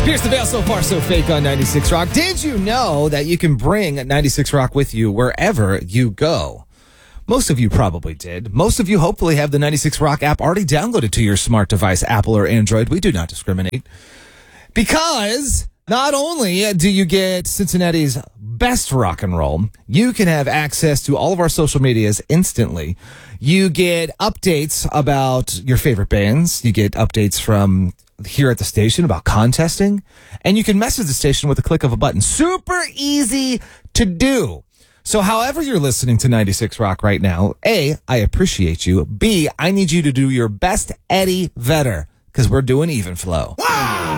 Pierce the Veil, So Far So Fake on 96 Rock. Did you know that you can bring 96 Rock with you wherever you go? Most of you probably did. Most of you hopefully have the 96 Rock app already downloaded to your smart device, Apple or Android. We do not discriminate. Because not only do you get Cincinnati's best rock and roll, you can have access to all of our social medias instantly. You get updates about your favorite bands. You get updates from here at the station about contesting. And you can message the station with a click of a button. Super easy to do. So however you're listening to 96 Rock right now, A, I appreciate you. B, I need you to do your best Eddie Vedder because we're doing Even Flow. Wow!